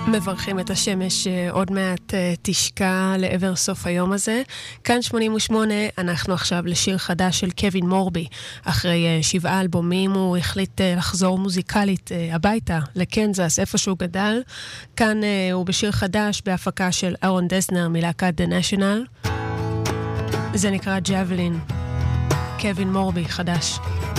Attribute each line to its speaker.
Speaker 1: מברכים את השמש עוד מעט תשקע לעבר סוף היום הזה. כאן 88, אנחנו עכשיו לשיר חדש של קווין מורבי. אחרי 7 אלבומים הוא החליט לחזור מוזיקלית הביתה, לקנזס, איפה שהוא גדל. כאן הוא בשיר חדש בהפקה של אהרון דסנר מלהקת The National. זה נקרא ג'אבלין. קווין מורבי חדש.